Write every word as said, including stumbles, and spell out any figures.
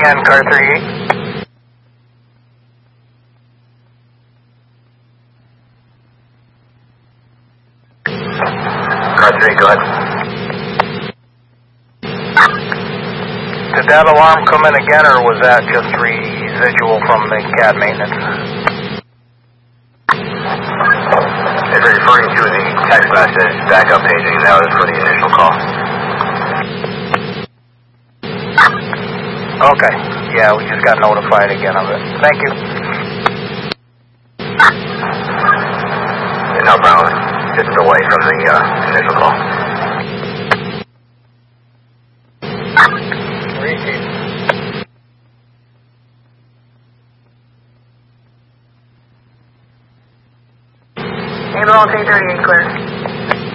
again, car thirty-eight. Car three, go ahead. Did that alarm come in again, or was that just residual from the C A D maintenance? If you're referring to the text message backup paging, that was for the initial call. Okay. Yeah, we just got notified again of it. Thank you. No problem. Just a delay from the uh, initial call. Repeat. Ambulance eight thirty-eight clear.